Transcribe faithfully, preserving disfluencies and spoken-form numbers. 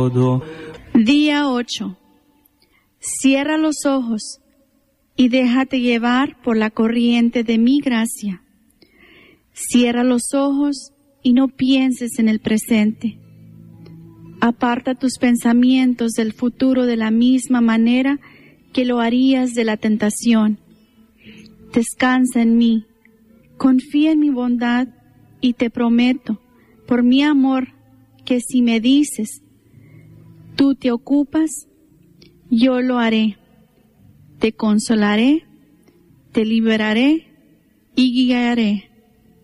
modo. Día ocho. Cierra los ojos y déjate llevar por la corriente de mi gracia. Cierra los ojos y no pienses en el presente. Aparta tus pensamientos del futuro de la misma manera que lo harías de la tentación. Descansa en mí, confía en mi bondad y te prometo, por mi amor, que si me dices, tú te ocupas, yo lo haré. Te consolaré, te liberaré y guiaré.